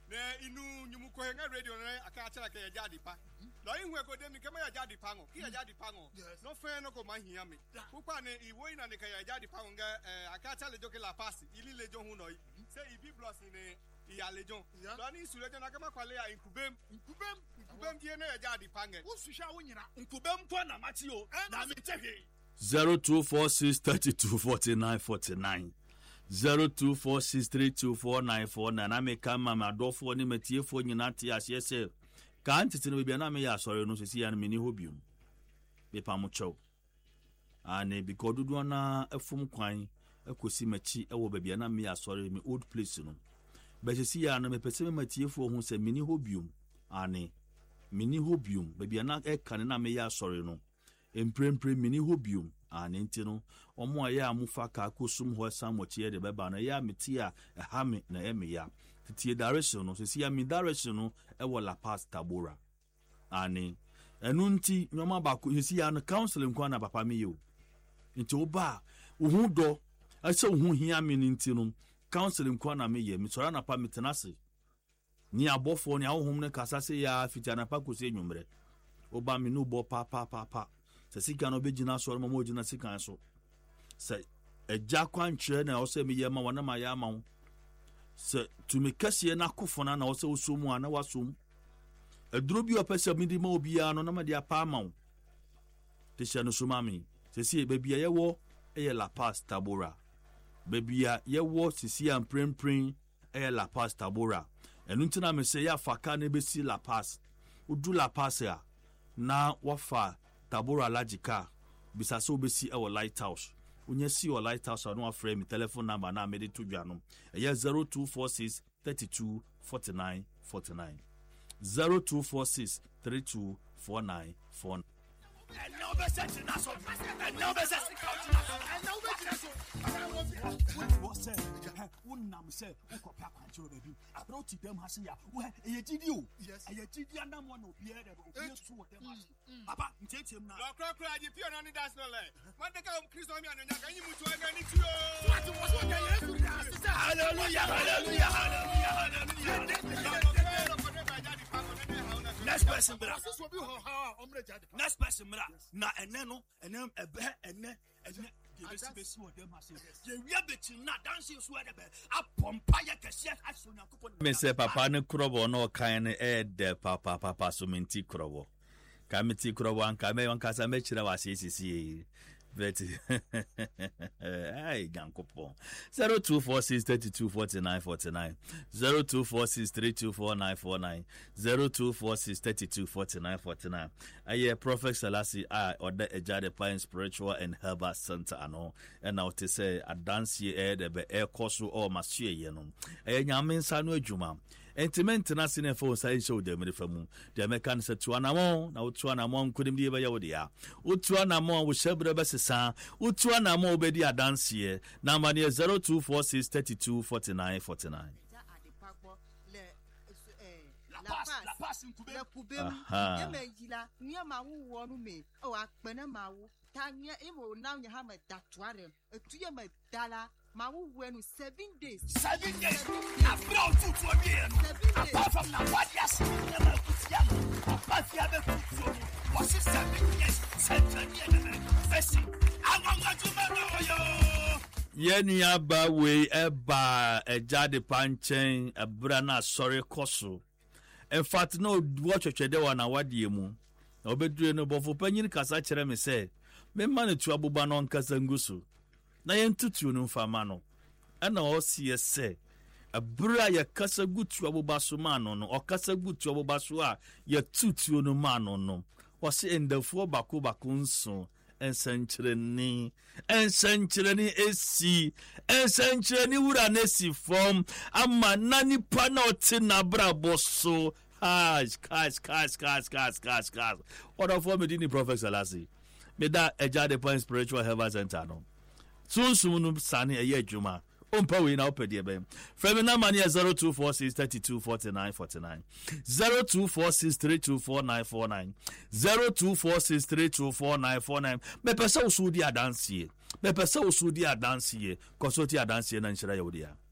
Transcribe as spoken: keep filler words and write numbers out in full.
ne inu nyumu ko nga radio ne aka achara ka ya jadi pa lo ihu ego de mi kema ya jadi pa ngo ki ya jadi pa ngo no fe no ko ma hia me pupa ne iwo ina ne ka ya jadi pa ngo aka achara joke la pass ili lejo hu no se ibi plus ne iya lejo lo ni su lejo na kama kwale ya inkubem inkubem inkubem die ne ya jadi pa ngo wo suhwa wo nyina inkubem po na mati o na me tehwe zero two four six three two four nine four nine zero two four six three two four nine four nine na me ka ma madofo ni metiefo nyina te ahye se ka ntete no bia na me ya sori no sisi ya no meni hobium be pa mo chow ane because dudu na afum kwan ekosi machi ewo ba bia na me ya sori me old place no be sisi ya no me pese me metiefo hu se meni hobium ane meni hobium be bia na e kan na me ya sori no emprempre meni hobium ane ntino omo ya amufa ka kosum ho samochi ye de beba na ya meti a ha me na eme ya titie direction no sisi ya mi direction no e wo La Paz Tabora ane enu nti nyoma ba ko sisi ya no counseling kwa na papa me yo nti oba ohu do ase ohu hia me ntino counseling kwa na me ye mi sora na pa metenase ni abofo ni ahohom ne kasase ya fitiana pa kose nwumre oba me no bo pa pa pa pa se sika no begina so mo mo gina sika so se eja kwantre na o se me ye ma wana ma ya ma se tumi kase na kofona na o se osumu ana wasum eduro bi opese mi di ma obi ya no na ma dia pa ma te se no sumami se si be bia ye wo e La Paz Tabora be bia ye wo sisi am prempren e La Paz Tabora enu ntina me se ya faka na be si La Paz udu La Paz ya na wafa Tabora Lajika bisa so besi e wo lighthouse unya si o lighthouse no afre mi telephone number na me de to dwanom e zero two four six three two four nine four nine zero two four six three two four nine four nine and now be set in us and now be set in us and now be set what say unam say ukopia kwancho baby about them has ya we e gidi o e gidi anam one obi e de obi so dem has papa ntetem na lo kra kra ji pio na ni das no le man de ka Kristo mi anonya kan yimu tu aga ni tu o what was what yesu hallelujah hallelujah hallelujah next person bra next person bra na ene no ene ebe ene ene Besi besi wo dem ase ye wi abeti na dance so ade be apompa ye kese asonya kopon me se papa ne krobo no kan ne e de papa papa so menti krobo ka menti krobo an ka me wan ka sa me kira wa sisi but ai gankopo zero two four six three two four nine four nine zero two four six three two four nine four nine zero two four six three two four nine four nine aye Prophet Selassie I order a jade pine spiritual and herbal center ano and now to say a dance ye de be e koso o masue ye no e nyame nsa no adwuma entiment na sine fo sai show dem de famu de mekan se tuanamo na tuanamo nkudim de be ye wo de ya tuanamo wo shebre be sa utuanamo obedi adansie na mane zero two four six three two four nine four nine La Paz La Paz nkube kubem yemejila nyama wo wonu me o akpene mawo tanya imo now nya ha me datware etuye me dala ma wo wenu seven days seven days after all two to again apart from na wadias na ma kutia apart ya be kutia was seven days seven days fesi awanga tumero yo yeni aba we eba ejade panchen ebra na sorry koso in fact no watch chede wa na wadie mu na obedure no bofo panyin kasa kire me se me ma ne tu abuba no nkasa ngusu na yentutu no mfama no ana o sie se abura ya kasa gutu abuba so ma no no o kasa gutu abuba so a ya tutu no ma no no o se endafo bako bako nso ensanchireni ensanchireni esi ensanchireni wura nesi form ama nani pana oti na brabo so hash cash cash cash cash cash cash order for me dini Prophet Selassie me da eja de point spiritual health center no sunsun no sane eye adwuma ompa we na opede be from na mani zero two four six three two four nine four nine zero two four six three two four nine four nine zero two four six three two four nine four nine me pesa usudi adansie me pesa usudi adansie kosoti adansie na nshira yewdia